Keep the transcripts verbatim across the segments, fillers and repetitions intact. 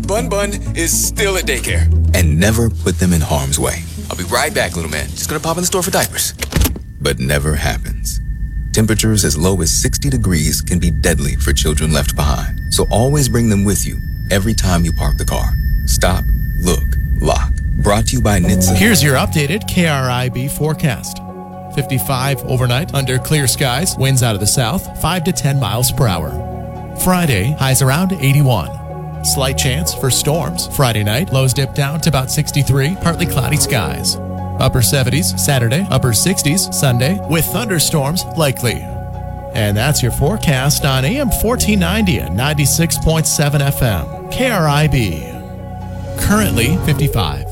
Bun Bun is still at daycare. And never put them in harm's way. I'll be right back, little man. Just gonna pop in the store for diapers. But never happens. Temperatures as low as sixty degrees can be deadly for children left behind. So always bring them with you every time you park the car. Stop, look, lock. Brought to you by N H T S A. Here's your updated K R I B forecast. fifty-five overnight under clear skies, winds out of the south, five to ten miles per hour. Friday, highs around eighty-one. Slight chance for storms. Friday night, lows dip down to about sixty-three, partly cloudy skies. Upper seventies Saturday, upper sixties Sunday, with thunderstorms likely. And that's your forecast on A M fourteen ninety and ninety-six point seven F M. K R I B. Currently fifty-five.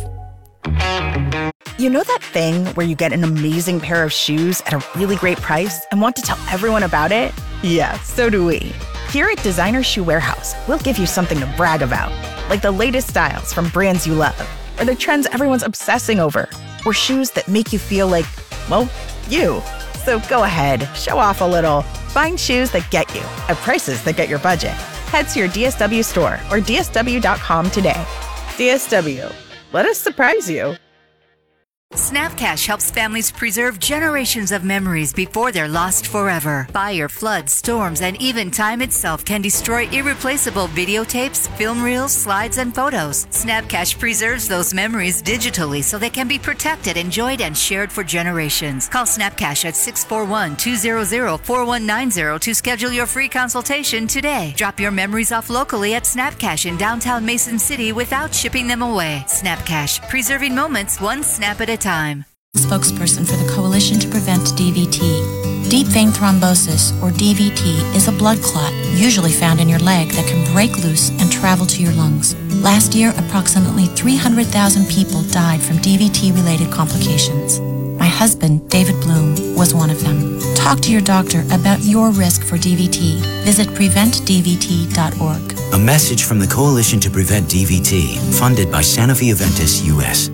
You know that thing where you get an amazing pair of shoes at a really great price and want to tell everyone about it? Yeah, so do we. Here at Designer Shoe Warehouse, we'll give you something to brag about, like the latest styles from brands you love, or the trends everyone's obsessing over, or shoes that make you feel like, well, you. So go ahead, show off a little. Find shoes that get you at prices that get your budget. Head to your D S W store or D S W dot com today. D S W, let us surprise you. Snapcash helps families preserve generations of memories before they're lost forever. Fire, floods, storms, and even time itself can destroy irreplaceable videotapes, film reels, slides, and photos. Snapcash preserves those memories digitally so they can be protected, enjoyed, and shared for generations. Call Snapcash at six four one, two zero zero, four one nine zero to schedule your free consultation today. Drop your memories off locally at Snapcash in downtown Mason City without shipping them away. Snapcash, preserving moments one snap at a time. Spokesperson for the Coalition to Prevent D V T. Deep vein thrombosis, or D V T, is a blood clot usually found in your leg that can break loose and travel to your lungs. Last year, approximately three hundred thousand people died from D V T-related complications. My husband, David Bloom, was one of them. Talk to your doctor about your risk for D V T. Visit prevent d v t dot org. A message from the Coalition to Prevent D V T, funded by Sanofi Aventis U S.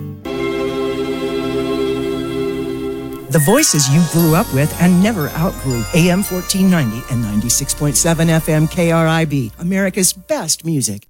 The voices you grew up with and never outgrew. A M fourteen ninety and ninety-six point seven F M K R I B, America's best music.